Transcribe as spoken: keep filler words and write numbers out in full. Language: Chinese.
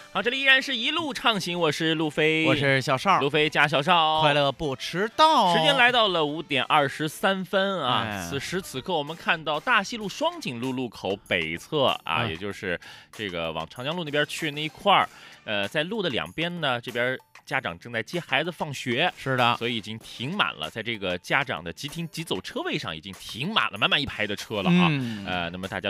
好，这里依然是一路畅行，我是路飞， 我是小邵， 路飞加小邵， 快乐不迟到。 时间来到了五点二十三分啊！ 哎、 此时此刻，我们看到大西路双井路路口北侧啊， 嗯、 也就是这个往长江路那边去那一块儿，呃，在路的两边呢，这边家长正在接孩子放学， 是的， 所以已经停满了，在这个家长的即停即走车位上已经停满了满满一排的车了啊！ 嗯、 呃，那么大家